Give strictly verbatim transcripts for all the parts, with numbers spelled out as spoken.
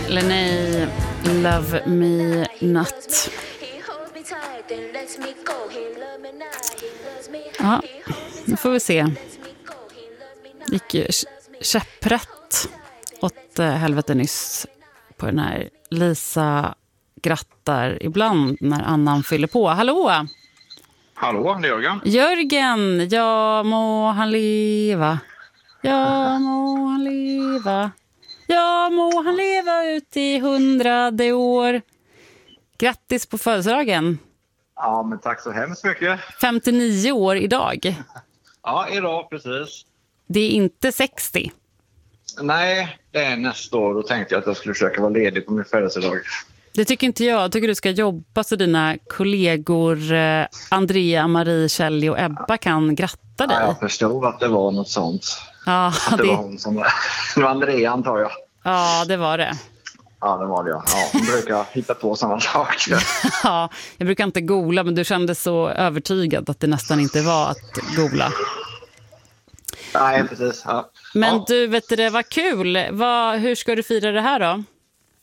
Lenay, Love Me Not. Ja, nu får vi se. Gick ju käpprätt åt helvete nyss på den här. Lisa grattar ibland när annan fyller på. Hallå! Hallå, det är Jörgen. Jörgen, ja må han leva. Ja må han leva. Ja må han leva ut i hundrade år. Grattis på födelsedagen. Ja, men tack så hemskt mycket. femtionio år idag. Ja, idag precis. Det är inte sextio. Nej, det är nästa år. Då tänkte jag att jag skulle försöka vara ledig på min födelsedag. Det tycker inte jag. Jag tycker du ska jobba så dina kollegor eh, Andrea, Marie, Kelly och Ebba kan gratta dig. Ja, jag förstod att det var något sånt. Ja, att det, det... var hon som var... Det var Andrea, antar jag. Ja, det var det. Ja, det var det. Ja, hon brukar hitta på sådana saker. Ja, jag brukar inte googla, men du kände så övertygad att det nästan inte var att googla. Nej, precis. Ja. Men ja. du, vet det var kul. Vad, hur ska du fira det här då?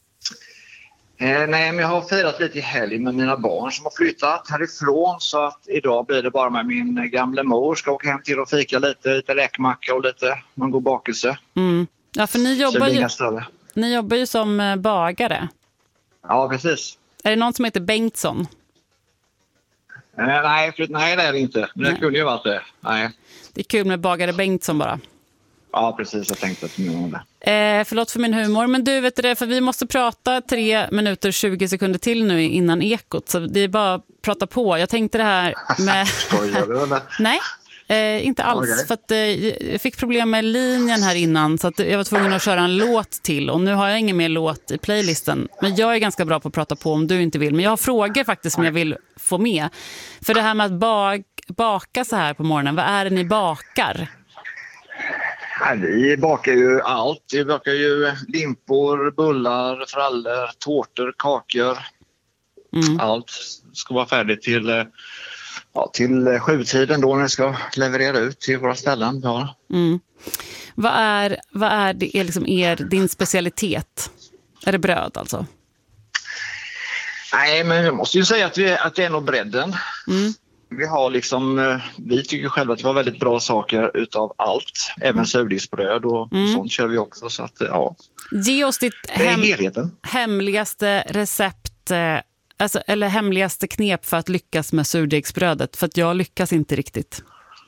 Eh, nej, men jag har firat lite i helg med mina barn som har flyttat härifrån. Så att idag blir det bara med min gamla mor. Ska åka hem till och fika lite, lite räkmacka och lite man går bakelse. Mm. Ja, för ni jobbar, ju, ni jobbar ju som bagare. Ja, precis. Är det någon som heter Bengtsson? Eh, nej, för, nej, det är det inte. Men det nej. kunde ju varit det. Nej. Det är kul med bagare Bengtsson bara. Ja, precis. Jag tänkte att du menade det. Eh, förlåt för min humor, men du vet det, för vi måste prata tre minuter tjugo sekunder till nu innan ekot. Så det är bara att prata på. Jag tänkte det här med... Skojar du eller? Nej, eh, inte alls. Okay. För att eh, jag fick problem med linjen här innan så att jag var tvungen att köra en låt till. Och nu har jag ingen mer låt i playlisten. Men jag är ganska bra på att prata på om du inte vill. Men jag har frågor faktiskt som jag vill få med. För det här med att bak, baka så här på morgonen, vad är det ni bakar? Ja, vi bakar ju allt. Vi bakar ju limpor, bullar, frallor, tårtor, kakor. Mm. Allt ska vara färdigt till, ja, till sjutiden då när vi ska leverera ut till våra ställen. Ja. Mm. Vad är, vad är, det, är liksom er, din specialitet? Är det bröd alltså? Nej, men jag måste ju säga att, vi, att det är nog bredden. Mm. Vi har liksom, vi tycker själva att det var väldigt bra saker utav allt. Även surdegsbröd och mm. sånt kör vi också. Så att, ja. Ge oss ditt hem- hemligaste recept, alltså, eller hemligaste knep för att lyckas med surdegsbrödet. För att jag lyckas inte riktigt.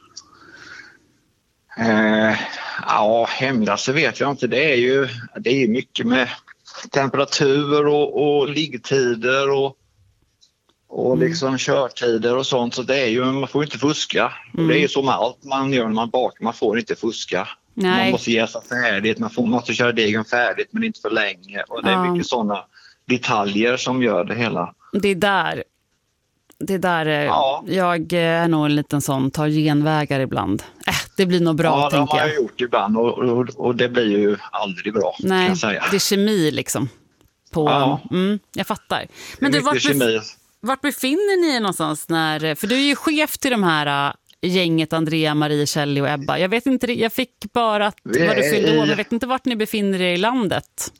Eh, ja, hemligaste vet jag inte. Det är ju, det är ju mycket med temperatur och, och liggtider och Och liksom mm. körtider och sånt. Så det är ju, man får inte fuska. Mm. Och det är ju som allt man gör när man bakar. Man får inte fuska. Nej. Man måste jäsa färdigt. Man får, måste köra degen färdigt men inte för länge. Och det är ja. mycket sådana detaljer som gör det hela. Det är där. Det är där ja. jag är nog en liten sån, tar genvägar ibland. Äh, det blir nog bra, ja, tänker jag. Ja, det har jag gjort ibland. Och, och, och det blir ju aldrig bra. Nej, kan jag säga. Det är kemi liksom. På, ja. mm, jag fattar. Men du, vart, bef- vart befinner ni er någonstans? När, för du är ju chef till de här uh, gänget Andrea, Marie, Kelly och Ebba. Jag vet inte, jag fick bara att, vad du fyllde år, men jag vet inte vart ni befinner er i landet.